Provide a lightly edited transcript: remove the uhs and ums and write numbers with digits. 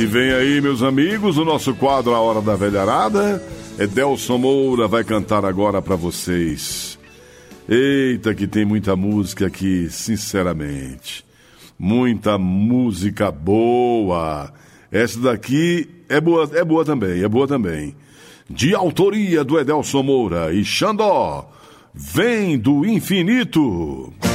E vem aí, meus amigos, o nosso quadro A Hora da Velharada. Edelson Moura vai cantar agora pra vocês. Eita, que tem muita música aqui, sinceramente. Muita música boa. Essa daqui é boa também. De autoria do Edelson Moura e Xandó, Vem do Infinito.